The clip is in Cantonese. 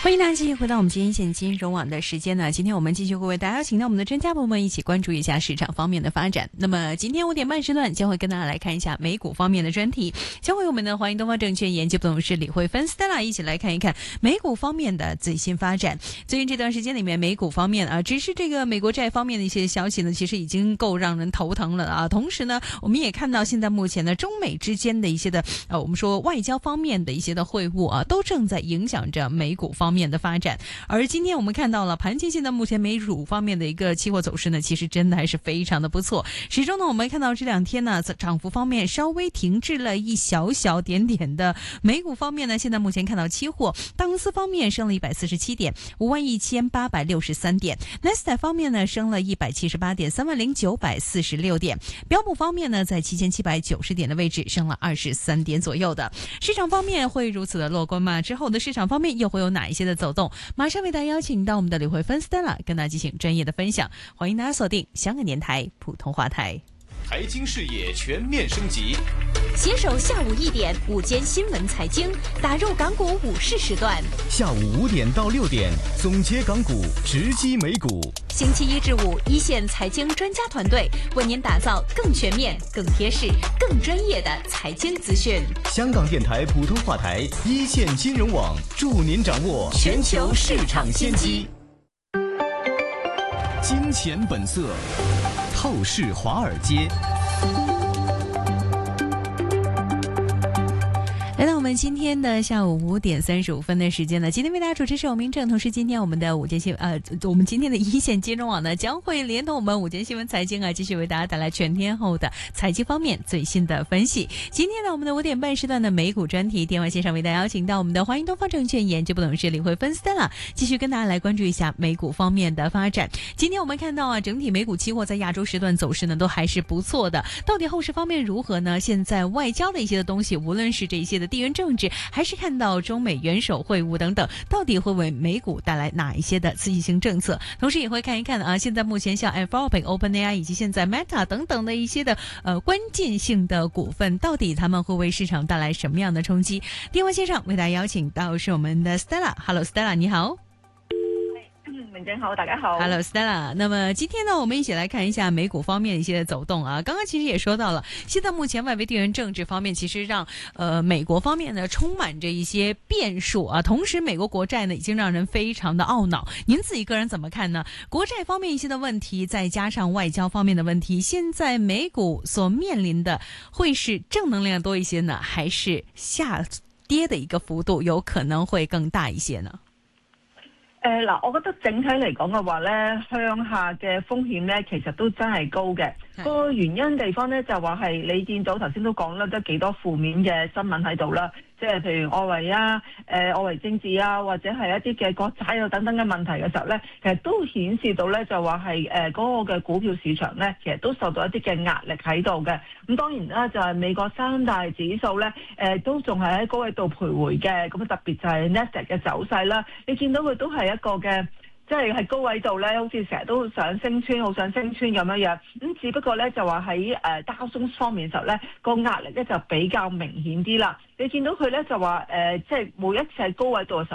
欢迎大家继续回到我们今天一线金融网的时间呢。今天我们继续会为大家请到我们的专家朋友们一起关注一下市场方面的发展。那么今天5点半时段将会跟大家来看一下美股方面的专题，将会我们的欢迎东方证券研究部董事李慧芬 Stella 一起来看一看美股方面的最新发展。最近这段时间里面，美股方面只是这个美国债方面的一些消息呢，其实已经够让人头疼了啊。同时呢，我们也看到现在目前呢，中美之间的一些的我们说外交方面的一些的会晤啊，都正在影响着美股方面的发展。而今天我们看到了盘前现在目前美股方面的一个期货走势呢，其实真的还是非常的不错。始终呢，我们看到这两天呢，涨幅方面稍微停滞了一小点的。美股方面呢，现在目前看到期货道琼斯方面升了147点，51863点；纳斯达克方面呢，升了178点，30946点；标普方面呢，在7790点的位置，升了23点左右的。市场方面会如此的乐观吗？之后的市场方面又会有哪一些的走动？马上为大家邀请到我们的李慧芬 Stella 跟大家进行专业的分享，欢迎大家锁定香港电台普通话台。 财经视野全面升级， 携手下午1点午间新闻财经，打入港股午市时段。 下午5点到6点，总结港股，直击美股。 星期1至5，一线财经专家团队为您打造更全面、更贴市、更专业的财经资讯。 香港电台普通话台，一线金融网，助您掌握全球市场先机。 金钱本色，透视华尔街。 来到我们今天的下午5点35分的时间呢，今天为大家主持是我明正，同时今天我们的我们今天的一线金融网呢，将会连同我们午间新闻财经继续为大家带来全天候的财经方面最新的分析。今天呢，我们的5点半时段的美股专题电话线上为大家邀请到我们的欢迎东方证券研究部董事李慧芬 Stella 继续跟大家来关注一下美股方面的发展。今天我们看到整体美股期货在亚洲时段走势呢都还是不错的，到底后市方面如何呢？现在外交的一些的东西，无论是这一些的地缘政治，还是看到中美元首会晤等等，到底会为美股带来哪一些的刺激性政策？同时也会看一看现在目前像 Anthropic、OpenAI 以及现在 Meta 等等的一些的关键性的股份，到底他们会为市场带来什么样的冲击？电话线上为大家邀请到是我们的 Stella。Hello Stella， 你好。 明正好，大家好。 Hello Stella， 那么今天呢，我们一起来看一下美股方面的一些走动啊。刚刚其实也说到了，现在目前外围地缘政治方面，其实让美国方面呢充满着一些变数啊。同时，美国国债呢已经让人非常的懊恼。您自己个人怎么看呢？国债方面一些的问题，再加上外交方面的问题，现在美股所面临的会是正能量多一些呢，还是下跌的一个幅度有可能會更大一些呢？ 我覺得整體嚟講嘅話咧，向下嘅風險咧，其實都真係高嘅。個原因地方咧就話係你見到頭先都講啦，都幾多負面嘅新聞喺度啦，即係譬如外圍外圍政治或者係一啲嘅國債等等嘅問題嘅時候咧，其實都顯示到咧就話係嗰個嘅股票市場咧，其實都受到一啲嘅壓力喺度嘅。咁當然啦，就係美國三大指數咧，都仲係喺高位度徘徊嘅。咁特別就係 Nasdaq 嘅走勢啦，你見到佢都係一個嘅。即係高位度咧，好似成日都想升穿，好想升穿咁樣。咁只不過咧就話喺Dow Jones方面嘅時候咧，個壓力咧就比較明顯啲啦。你見到佢咧就話即係每一次喺高位度嘅時候。